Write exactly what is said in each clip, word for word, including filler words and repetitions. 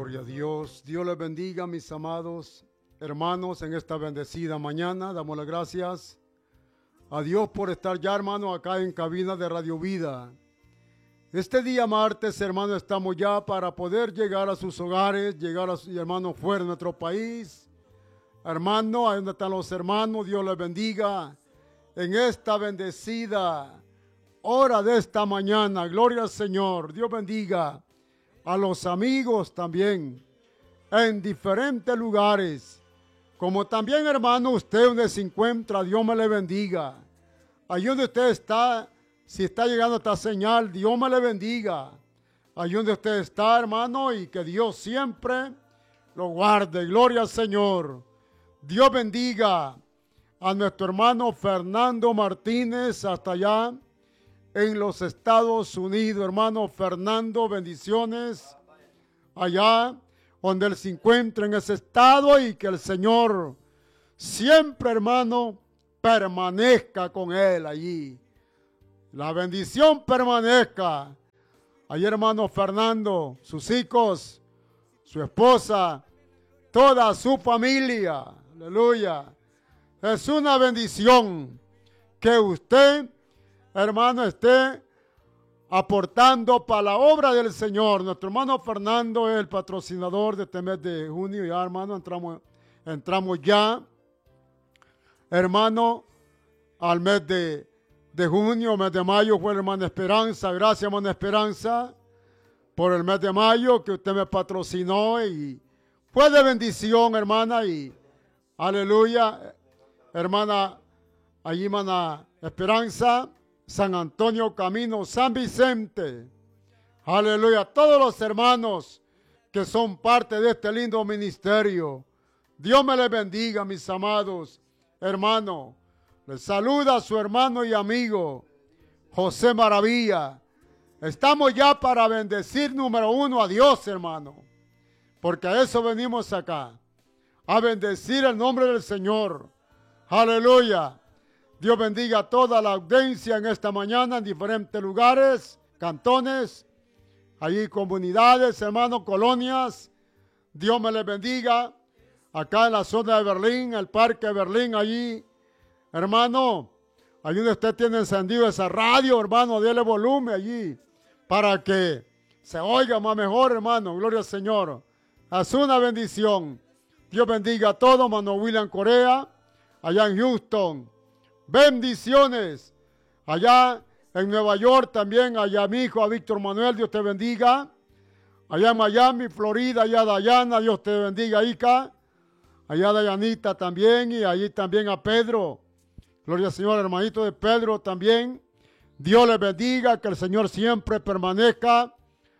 Gloria a Dios. Dios les bendiga, mis amados hermanos, en esta bendecida mañana. Damos las gracias a Dios por estar ya, hermano, acá en cabina de Radio Vida. Este día martes, hermano, estamos ya para poder llegar a sus hogares, llegar a sus hermanos fuera de nuestro país. Hermano, ahí donde están los hermanos, Dios les bendiga en esta bendecida hora de esta mañana. Gloria al Señor. Dios bendiga a los amigos también en diferentes lugares. Como también, hermano, usted donde se encuentra, Dios me le bendiga. Allí donde usted está, si está llegando esta señal, Dios me le bendiga. Allí donde usted está, hermano, y que Dios siempre lo guarde. Gloria al Señor. Dios bendiga a nuestro hermano Fernando Martínez hasta allá en los Estados Unidos. Hermano Fernando, bendiciones allá donde él se encuentra en ese estado, y que el Señor siempre, hermano, permanezca con él allí. La bendición permanezca. Allí, hermano Fernando, sus hijos, su esposa, toda su familia. Aleluya. Es una bendición que usted, hermano, esté aportando para la obra del Señor. Nuestro hermano Fernando es el patrocinador de este mes de junio. Ya, hermano, entramos, entramos ya, hermano, al mes de, de junio. Mes de mayo fue la hermana Esperanza. Gracias, hermana Esperanza, por el mes de mayo que usted me patrocinó, y fue de bendición, hermana, y aleluya, hermana, allí, hermana Esperanza, San Antonio Camino, San Vicente. Aleluya. Todos los hermanos que son parte de este lindo ministerio. Dios me les bendiga, mis amados hermanos. Les saluda a su hermano y amigo José Maravilla. Estamos ya para bendecir número uno a Dios, hermano. Porque a eso venimos acá. A bendecir el nombre del Señor. Aleluya. Dios bendiga a toda la audiencia en esta mañana en diferentes lugares, cantones, allí comunidades, hermanos, colonias. Dios me les bendiga. Acá en la zona de Berlín, el parque de Berlín, allí, hermano, allí donde usted tiene encendido esa radio, hermano, déle volumen allí para que se oiga más mejor, hermano. Gloria al Señor. Es una bendición. Dios bendiga a todos, hermano William Corea, allá en Houston. Bendiciones. Allá en Nueva York también, allá mi hijo, a Víctor Manuel, Dios te bendiga. Allá en Miami, Florida, allá Dayana, Dios te bendiga, Ica. Allá Dayanita también, y allí también a Pedro. Gloria al Señor, hermanito de Pedro también. Dios les bendiga, que el Señor siempre permanezca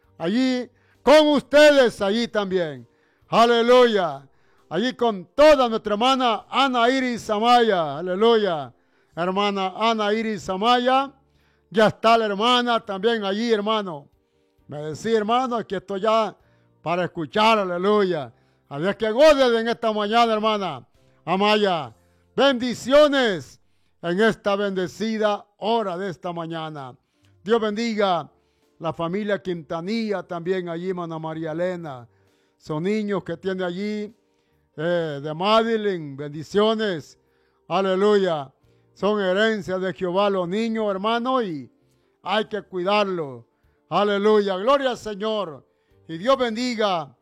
allí con ustedes, allí también. Aleluya. Allí con toda nuestra hermana Ana Iris Amaya. Aleluya. Hermana Ana Iris Amaya. Ya está la hermana también allí, hermano. Me decía, hermano, que estoy ya para escuchar. Aleluya. A Dios que goce en esta mañana, hermana Amaya. Bendiciones en esta bendecida hora de esta mañana. Dios bendiga la familia Quintanilla también allí, hermana María Elena. Son niños que tiene allí. Eh, de Madeline, bendiciones, aleluya, son herencias de Jehová los niños, hermano, y hay que cuidarlos, aleluya, gloria al Señor. Y Dios bendiga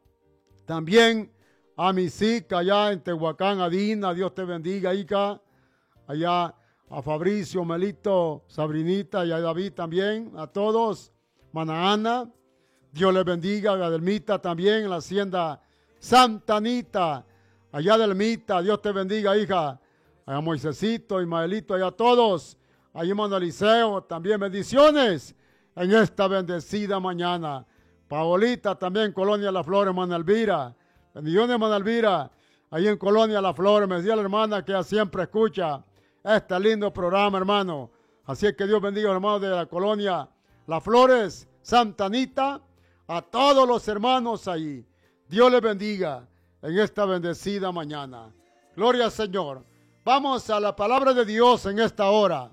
también a mis hijas allá en Tehuacán, Adina, Dios te bendiga, Ica, allá a Fabricio, Melito, Sabrinita y a David también, a todos, Mana Ana, Dios les bendiga, a Adelmita también en la hacienda Santa Anita, allá del Mita, Dios te bendiga, hija. A Moisésito, Ismaelito, allá todos. Allí, hermano Eliseo, también bendiciones en esta bendecida mañana. Paolita también, Colonia La Flor, hermana Elvira. Bendiciones, hermana Elvira. Allí en Colonia La Flor, me decía la hermana que ella siempre escucha este lindo programa, hermano. Así es que Dios bendiga, hermanos de la Colonia Las Flores, Santa Anita, a todos los hermanos allí. Dios les bendiga en esta bendecida mañana. Gloria al Señor. Vamos a la palabra de Dios en esta hora.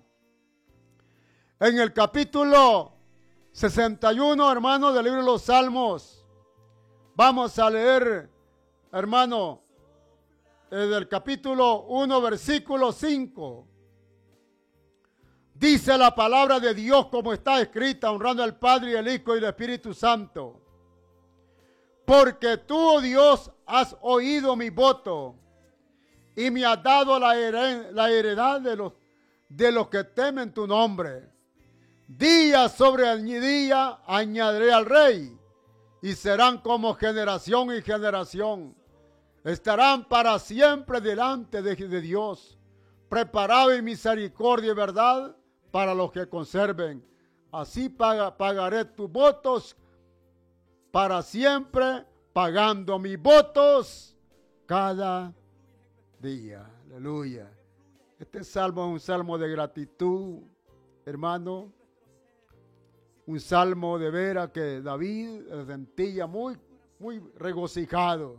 En el capítulo sesenta y uno, hermanos, del libro de los Salmos. Vamos a leer, hermano, del capítulo uno, versículo cinco. Dice la palabra de Dios como está escrita, honrando al Padre y al Hijo y al Espíritu Santo. Porque tú, oh Dios, has oído mi voto y me has dado la, hered la heredad de los, de los que temen tu nombre. Día sobre día añadiré al rey, y serán como generación y generación. Estarán para siempre delante de, de Dios, preparado en misericordia y verdad para los que conserven. Así paga, pagaré tus votos para siempre, pagando mis votos cada día. Aleluya. Este salmo es un salmo de gratitud, hermano. Un salmo de veras que David se sentía muy, muy regocijado.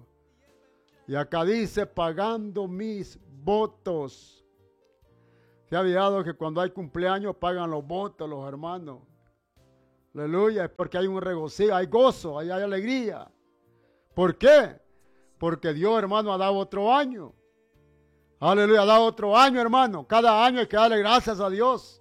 Y acá dice, pagando mis votos. Se ha olvidado que cuando hay cumpleaños pagan los votos los hermanos. Aleluya, es porque hay un regocijo, hay gozo, hay, hay alegría. ¿Por qué? Porque Dios, hermano, ha dado otro año. Aleluya, ha dado otro año, hermano. Cada año hay que darle gracias a Dios.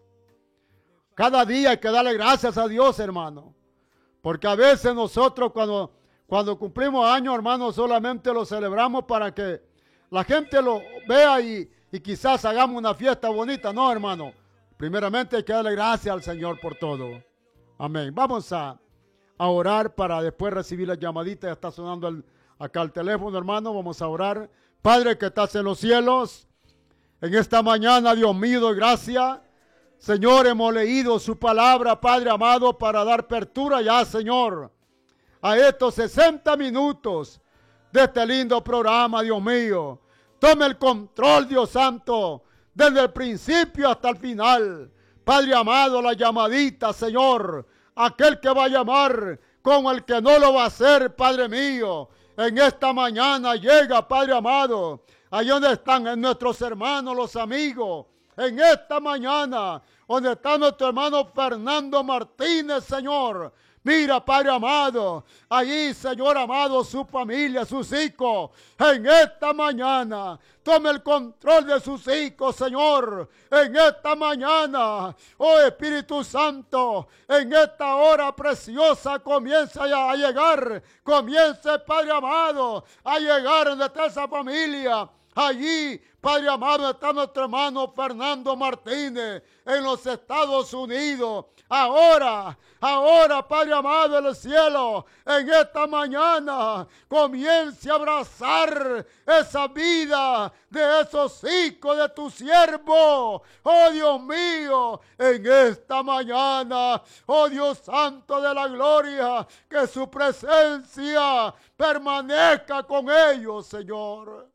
Cada día hay que darle gracias a Dios, hermano. Porque a veces nosotros cuando, cuando cumplimos años, hermano, solamente lo celebramos para que la gente lo vea y, y quizás hagamos una fiesta bonita. No, hermano. Primeramente hay que darle gracias al Señor por todo. Amén. Vamos a, a orar para después recibir la llamadita. Ya está sonando el, acá el teléfono, hermano. Vamos a orar. Padre que estás en los cielos, en esta mañana, Dios mío, doy gracias. Señor, hemos leído su palabra, Padre amado, para dar apertura ya, Señor, a estos sesenta minutos de este lindo programa, Dios mío. Tome el control, Dios Santo, desde el principio hasta el final. Padre amado, la llamadita, Señor, aquel que va a llamar como el que no lo va a hacer, Padre mío. En esta mañana llega, Padre amado, ahí donde están nuestros hermanos, los amigos. En esta mañana, donde está nuestro hermano Fernando Martínez, Señor. Mira, Padre amado, allí, Señor amado, su familia, sus hijos, en esta mañana, tome el control de sus hijos, Señor, en esta mañana, oh Espíritu Santo, en esta hora preciosa comienza a llegar, comience, Padre amado, a llegar donde está esa familia. Allí, Padre amado, está nuestro hermano Fernando Martínez en los Estados Unidos. Ahora, ahora, Padre amado del cielo, en esta mañana, comience a abrazar esa vida de esos hijos de tu siervo. Oh Dios mío, en esta mañana, oh Dios santo de la gloria, que su presencia permanezca con ellos, Señor.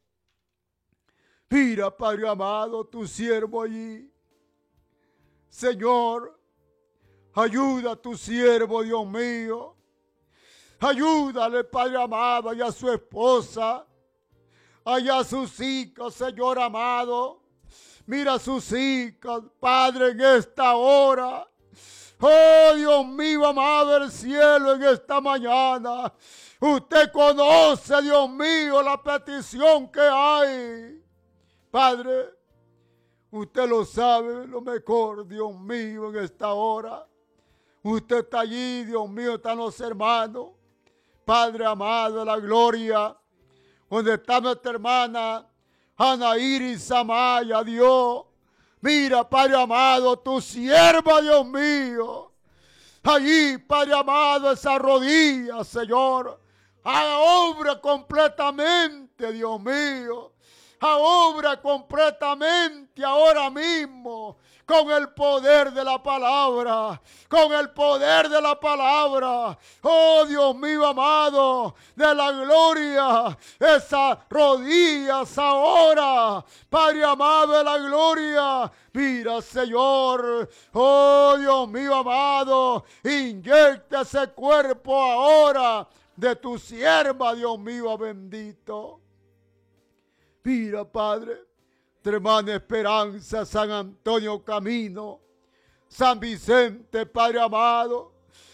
Mira, Padre amado, tu siervo allí. Señor, ayuda a tu siervo, Dios mío. Ayúdale, Padre amado, y a su esposa, allá a sus hijos, Señor amado. Mira a sus hijos, Padre, en esta hora. Oh, Dios mío, amado del cielo, en esta mañana. Usted conoce, Dios mío, la petición que hay. Padre, usted lo sabe lo mejor, Dios mío, en esta hora. Usted está allí, Dios mío, están los hermanos. Padre amado de la gloria, donde está nuestra hermana Ana Iris Amaya, Dios. Mira, Padre amado, tu sierva, Dios mío. Allí, Padre amado, esa rodilla, Señor. Haga obra completamente, Dios mío. A obra completamente ahora mismo, con el poder de la palabra, con el poder de la palabra. Oh Dios mío amado, de la gloria, esas rodillas ahora, Padre amado de la gloria. Mira, Señor, oh Dios mío amado, inyecta ese cuerpo ahora de tu sierva, Dios mío bendito. Mira, Padre, Tremana Esperanza, San Antonio Camino, San Vicente, Padre amado.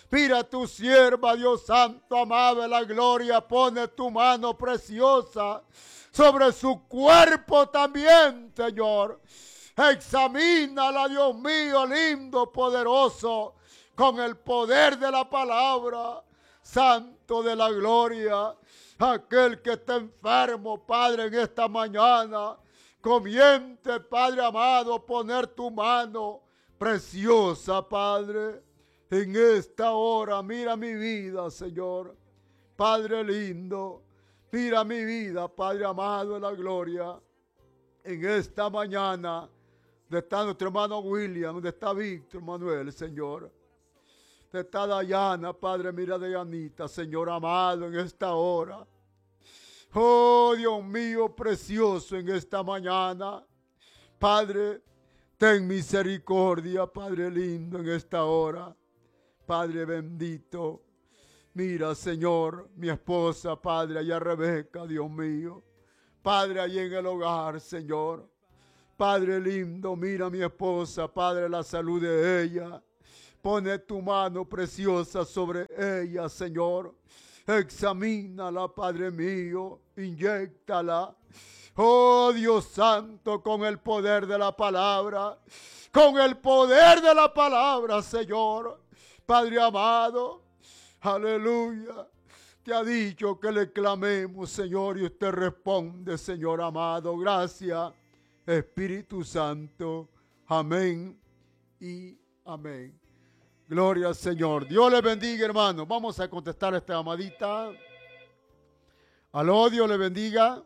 Mira tu sierva, Dios santo, amado de la gloria, pone tu mano preciosa sobre su cuerpo también, Señor. Examínala, Dios mío, lindo, poderoso, con el poder de la palabra, santo de la gloria. Aquel que está enfermo, Padre, en esta mañana, comience, Padre amado, poner tu mano preciosa, Padre, en esta hora. Mira mi vida, Señor, Padre lindo, mira mi vida, Padre amado de la gloria, en esta mañana. Donde está nuestro hermano William, donde está Víctor Manuel, Señor. Donde está Dayana, Padre, mira Dayanita, Señor amado, en esta hora. Oh, Dios mío, precioso, en esta mañana. Padre, ten misericordia, Padre lindo, en esta hora. Padre bendito. Mira, Señor, mi esposa, Padre, allá Rebeca, Dios mío. Padre, allí en el hogar, Señor. Padre lindo, mira a mi esposa, Padre, la salud de ella. Pone tu mano preciosa sobre ella, Señor. Examínala, Padre mío, inyéctala. Oh, Dios santo, con el poder de la palabra. Con el poder de la palabra, Señor. Padre amado, aleluya. Te ha dicho que le clamemos, Señor, y usted responde, Señor amado. Gracias. Espíritu Santo, amén y amén. Gloria al Señor. Dios le bendiga, hermano. Vamos a contestar a esta amadita. Aló, Dios le bendiga.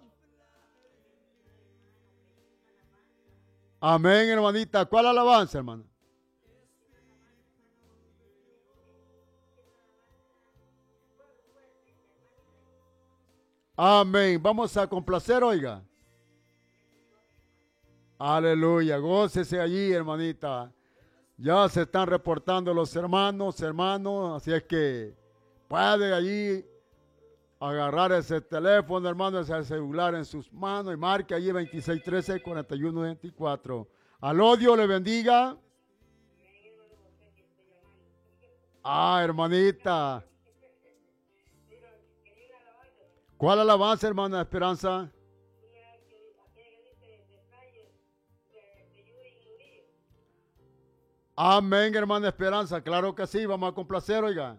Amén, hermanita. ¿Cuál alabanza, hermano? Amén. Vamos a complacer, oiga. Aleluya, gócese allí, hermanita. Ya se están reportando los hermanos, hermanos, así es que puede allí agarrar ese teléfono, hermano, ese celular en sus manos y marque allí veintiséis trece cuarenta y uno veinticuatro. Aló, Dios le bendiga. Ah, hermanita. ¿Cuál alabanza, hermana Esperanza? Amén, hermana Esperanza. Claro que sí, vamos a complacer, oiga.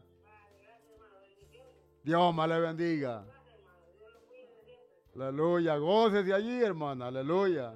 Dios me le bendiga. Aleluya, goces de allí, hermana. Aleluya.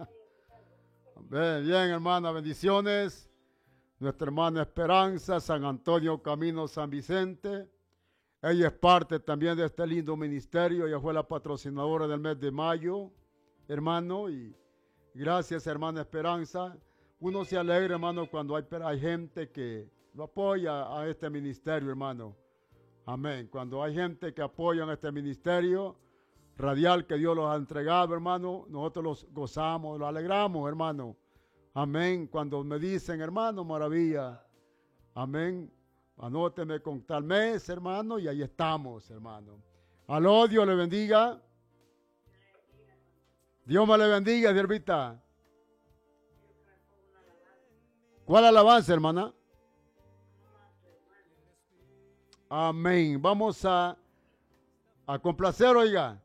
Bien, bien, hermana, bendiciones. Nuestra hermana Esperanza, San Antonio Camino San Vicente. Ella es parte también de este lindo ministerio. Ella fue la patrocinadora del mes de mayo, hermano. Y gracias, hermana Esperanza. Uno se alegra, hermano, cuando hay, hay gente que lo apoya a este ministerio, hermano. Amén. Cuando hay gente que apoya a este ministerio radial que Dios los ha entregado, hermano, nosotros los gozamos, los alegramos, hermano. Amén. Cuando me dicen, hermano, maravilla. Amén. Anóteme con tal mes, hermano, y ahí estamos, hermano. Aló, Dios le bendiga. Dios me le bendiga, siervita. ¿Cuál alabanza, hermana? Amén. Vamos a, a complacer, oiga.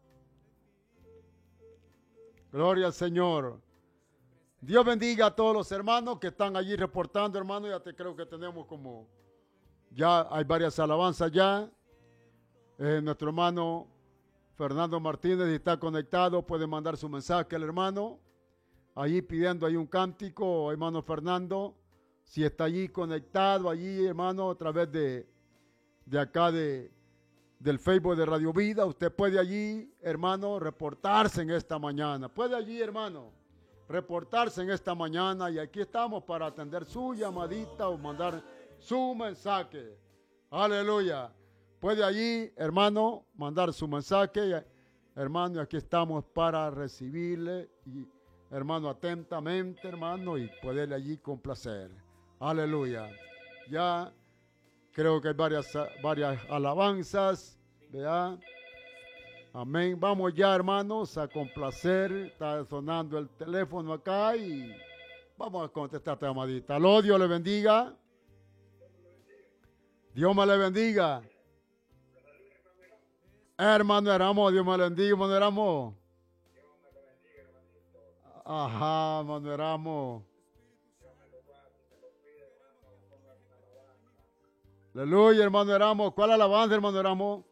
Gloria al Señor. Dios bendiga a todos los hermanos que están allí reportando, hermano. Ya te creo que tenemos como, ya hay varias alabanzas ya. Eh, nuestro hermano Fernando Martínez está conectado, puede mandar su mensaje al hermano. Allí pidiendo ahí un cántico, hermano Fernando. Si está allí conectado, allí, hermano, a través de, de acá de, del Facebook de Radio Vida, usted puede allí, hermano, reportarse en esta mañana. Puede allí, hermano, reportarse en esta mañana y aquí estamos para atender su llamadita o mandar su mensaje. Aleluya. Puede allí, hermano, mandar su mensaje, hermano, y aquí estamos para recibirle y, hermano, atentamente, hermano, y poderle allí complacer. Aleluya. Ya creo que hay varias, varias alabanzas. ¿Verdad? Amén. Vamos ya, hermanos, a complacer. Está sonando el teléfono acá y vamos a contestar esta llamadita. Aló, Dios le bendiga. Dios me le bendiga. Hermano Eramo, Dios me le bendiga, hermano Eramo. Ajá, hermano Eramo. Aleluya, hermano Eramo. ¿Cuál alabanza, hermano Eramo?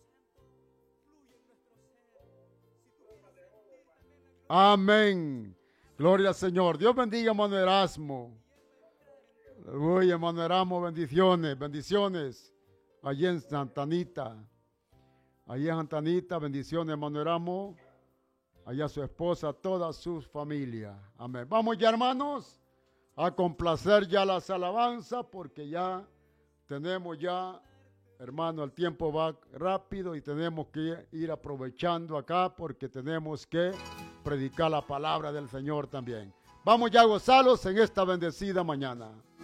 Amén. Gloria al Señor. Dios bendiga, hermano Erasmo. Aleluya, hermano Erasmo. Bendiciones, bendiciones. Allí en Santa Anita. Allí en Santa Anita, bendiciones, hermano Erasmo. Allá su esposa, toda su familia. Amén. Vamos ya, hermanos, a complacer ya las alabanzas, porque ya tenemos ya, hermano, el tiempo va rápido y tenemos que ir aprovechando acá porque tenemos que predicar la palabra del Señor también. Vamos ya a gozarlos en esta bendecida mañana.